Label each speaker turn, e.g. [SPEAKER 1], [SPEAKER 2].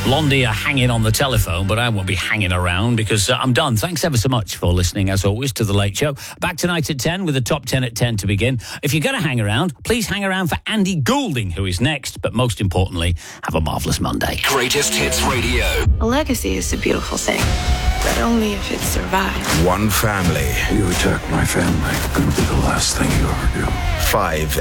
[SPEAKER 1] Blondie are hanging on the telephone, but I won't be hanging around because I'm done. Thanks ever so much for listening, as always, to The Late Show. Back tonight at 10 with the top 10 at 10 to begin. If you're going to hang around, please hang around for Andy Goulding, who is next. But most importantly, have a marvellous Monday.
[SPEAKER 2] Greatest Hits Radio.
[SPEAKER 3] A legacy is a beautiful thing, but only if it survives.
[SPEAKER 4] One family.
[SPEAKER 5] You attack my family. It's gonna be the last thing you ever do.
[SPEAKER 4] 5